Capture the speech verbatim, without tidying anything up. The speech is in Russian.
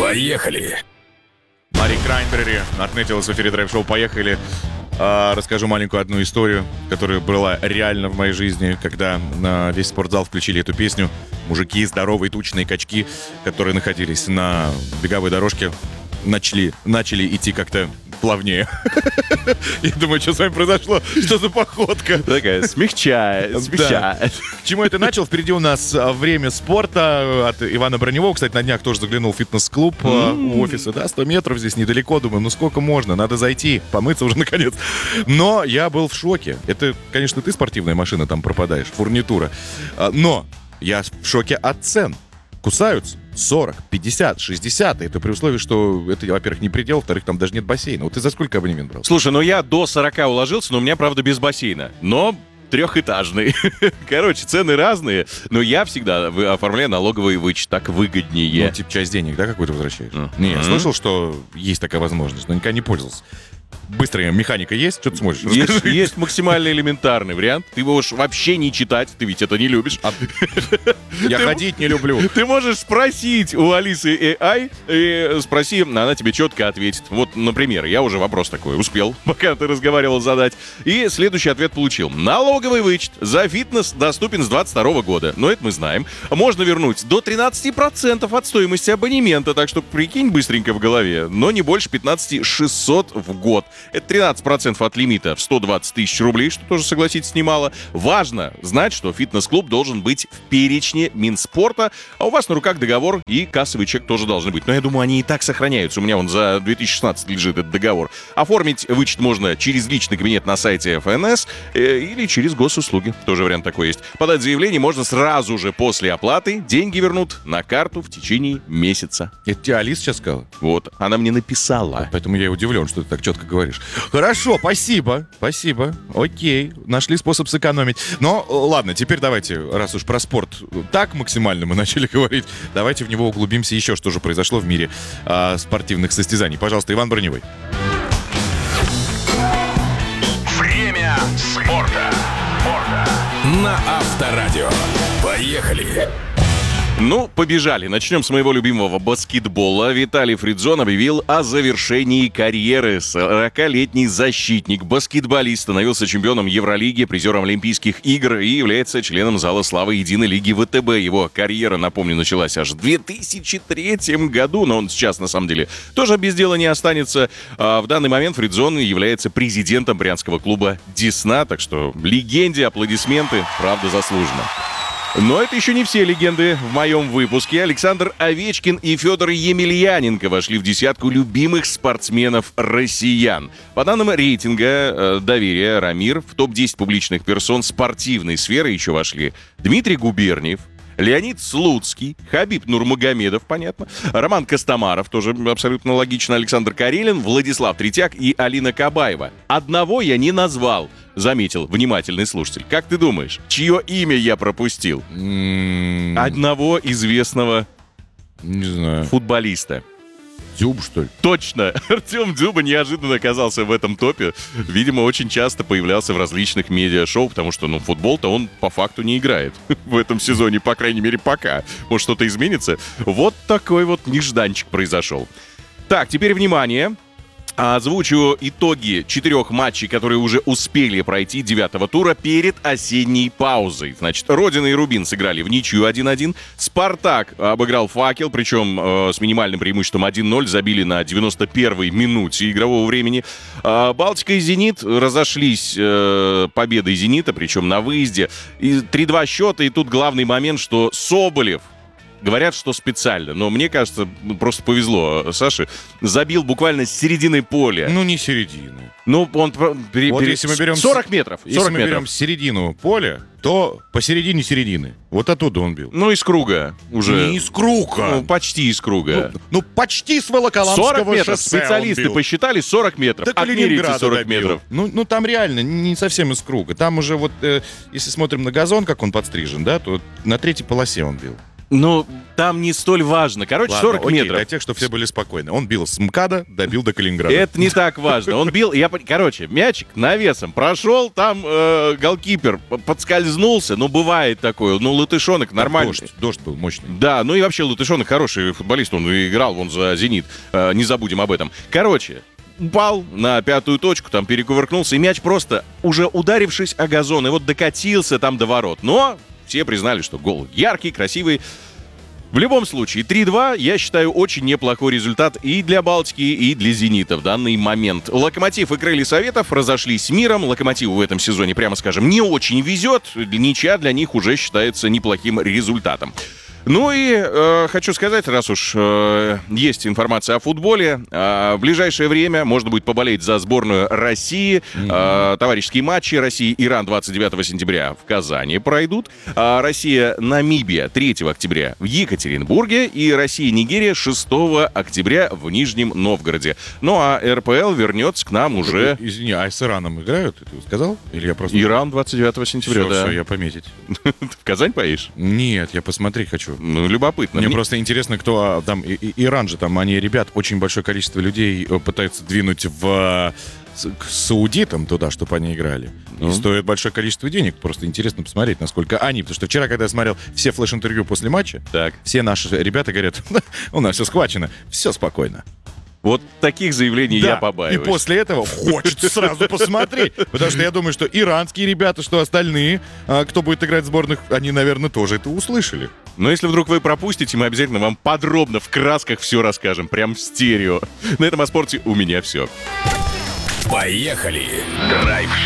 Поехали! Мари Краймбрери отметилась в эфире драйв-шоу «Поехали». А, расскажу маленькую одну историю, которая была реально в моей жизни, когда на весь спортзал включили эту песню. Мужики, здоровые, тучные качки, которые находились на беговой дорожке, начали, начали идти как-то плавнее. Я думаю, что с вами произошло? Что за походка? Такая, смягчает, смягчает. К чему это начал? Впереди у нас время спорта от Ивана Броневого. Кстати, на днях тоже заглянул в фитнес-клуб у офиса. Да, сто метров здесь недалеко. Думаю, ну сколько можно? Надо зайти, помыться уже наконец. Но я был в шоке. Это, конечно, ты спортивная машина там пропадаешь, фурнитура. Но я в шоке от цен. Кусаются сорок, пятьдесят, шестьдесят. Это при условии, что это, во-первых, не предел, во-вторых, там даже нет бассейна. Вот ты за сколько абонемент брал? Слушай, ну я до сорока уложился, но у меня, правда, без бассейна. Но трехэтажный. Короче, цены разные, но я всегда оформляю налоговый вычет, так выгоднее. Ну, типа часть денег, да, какую-то возвращаешь? Mm-hmm. Не, я слышал, что есть такая возможность, но никогда не пользовался. Быстрая механика есть? Что ты смотришь? Есть, есть максимально элементарный вариант. Ты можешь вообще не читать, ты ведь это не любишь. А... Я ходить не люблю. Ты можешь спросить у Алисы эй ай, и спроси, она тебе четко ответит. Вот, например, я уже вопрос такой успел, пока ты разговаривал, задать. И следующий ответ получил. Налоговый вычет за фитнес доступен с двадцать второго года. Но это мы знаем. Можно вернуть до тринадцать процентов от стоимости абонемента, так что прикинь быстренько в голове. Но не больше пятнадцать тысяч шестьсот в год. Это тринадцать процентов от лимита в сто двадцать тысяч рублей, что тоже, согласитесь, немало. Важно знать, что фитнес-клуб должен быть в перечне Минспорта, а у вас на руках договор и кассовый чек тоже должны быть. Но я думаю, они и так сохраняются. У меня вон за две тысячи шестнадцатый лежит этот договор. Оформить вычет можно через личный кабинет на сайте эф эн эс э, или через госуслуги. Тоже вариант такой есть. Подать заявление можно сразу же после оплаты. Деньги вернут на карту в течение месяца. Это тебе Алиса сейчас сказала? Вот, она мне написала. А, поэтому я удивлен, что ты так четко говоришь. Хорошо, спасибо, спасибо. Окей, нашли способ сэкономить. Но ладно, теперь давайте, раз уж про спорт так максимально мы начали говорить, давайте в него углубимся еще, что же произошло в мире а, спортивных состязаний. Пожалуйста, Иван Броневой. Время спорта. спорта. На Авторадио. Поехали. Ну, побежали. Начнем с моего любимого баскетбола. Виталий Фридзон объявил о завершении карьеры. сорокалетний защитник, баскетболист, становился чемпионом Евролиги, призером Олимпийских игр и является членом зала славы Единой лиги вэ тэ бэ. Его карьера, напомню, началась аж в две тысячи третьем году, но он сейчас, на самом деле, тоже без дела не останется. А в данный момент Фридзон является президентом брянского клуба «Десна», так что легенде аплодисменты, правда, заслуженно. Но это еще не все легенды в моем выпуске. Александр Овечкин и Федор Емельяненко вошли в десятку любимых спортсменов россиян. По данным рейтинга э, доверия «Рамир», в топ десять публичных персон спортивной сферы еще вошли Дмитрий Губерниев, Леонид Слуцкий, Хабиб Нурмагомедов, понятно, Роман Костомаров, тоже абсолютно логично, Александр Карелин, Владислав Третьяк и Алина Кабаева. Одного я не назвал, заметил внимательный слушатель. Как ты думаешь, чье имя я пропустил? М-м-м, Одного известного не знаю. футболиста. Дзюб, что ли? Точно! Артем Дзюба неожиданно оказался в этом топе. Видимо, очень часто появлялся в различных медиа-шоу, потому что, ну, футбол-то он по факту не играет в этом сезоне, по крайней мере, пока. Может, что-то изменится? Вот такой вот нежданчик произошел. Так, теперь внимание. Озвучу итоги четырех матчей, которые уже успели пройти девятого тура перед осенней паузой. Значит, Родина и Рубин сыграли в ничью один один. Спартак обыграл Факел, причем э, с минимальным преимуществом один ноль. Забили на девяносто первой минуте игрового времени. Э, Балтика и Зенит разошлись э, победой Зенита, причем на выезде. И три-два счета, и тут главный момент, что Соболев, говорят, что специально, но мне кажется, просто повезло Саше, забил буквально с середины поля. Ну, не середины. Ну, он... Пере, Вот пере, если мы берем сорок метров. Если сорок мы метров. берем середину поля, то посередине середины. Вот оттуда он бил. Ну, из круга уже. Не из круга. Ну, почти из круга. Ну, ну, почти с Волоколамского сорок метров. шоссе Специалисты он бил. посчитали сорок метров. Так Отмерите Ленинграда сорок добил. метров. Ну, ну, там реально не совсем из круга. Там уже вот, э, если смотрим на газон, как он подстрижен, да, то на третьей полосе он бил. Ну, там не столь важно. Короче, Ладно, сорок окей, метров. для тех, что все были спокойны. Он бил с МКАДа, добил до Калининграда. Это не так важно. Он бил, я, пон- короче, мячик навесом прошел, там э, голкипер п- подскользнулся, ну, бывает такое, ну, Латышонок нормальный. Дождь, дождь был мощный. Да, ну и вообще Латышонок хороший футболист, он играл вон за «Зенит», э, не забудем об этом. Короче, упал на пятую точку, там перекувыркнулся, и мяч просто, уже ударившись о газон, и вот докатился там до ворот. Но все признали, что гол яркий, красивый. В любом случае, три-два, я считаю, очень неплохой результат и для Балтики, и для «Зенита» в данный момент. «Локомотив» и «Крылья Советов» разошлись с миром. «Локомотиву» в этом сезоне, прямо скажем, не очень везет. Ничья для них уже считается неплохим результатом. Ну и э, хочу сказать, раз уж э, есть информация о футболе, э, в ближайшее время можно будет поболеть за сборную России. Mm-hmm. Э, товарищеские матчи Россия-Иран двадцать девятого сентября в Казани пройдут. Э, Россия-Намибия третьего октября в Екатеринбурге. И Россия-Нигерия шестого октября в Нижнем Новгороде. Ну а эр пэ эл вернется к нам уже... Извини, а с Ираном играют, ты сказал? Или я просто... Иран двадцать девятого сентября, все, да. Все, я пометить. В Казань поедешь? Нет, я посмотреть хочу. Ну, любопытно. Мне Не- просто интересно, кто а, там, и- и- Иран же там, они, ребят, очень большое количество людей э, пытаются двинуть в, э, с- к саудитам туда, чтобы они играли. Ну. И стоит большое количество денег. Просто интересно посмотреть, насколько они. Потому что вчера, когда я смотрел все флеш-интервью после матча, Так. все наши ребята говорят, у нас все схвачено, все спокойно. Вот таких заявлений Да, я побаиваюсь. и после этого хочется сразу посмотреть. Потому что я думаю, что иранские ребята, что остальные, а, кто будет играть в сборных, они, наверное, тоже это услышали. Но если вдруг вы пропустите, мы обязательно вам подробно в красках все расскажем, прям в стерео. На этом о спорте у меня все. Поехали! Драйв-шоу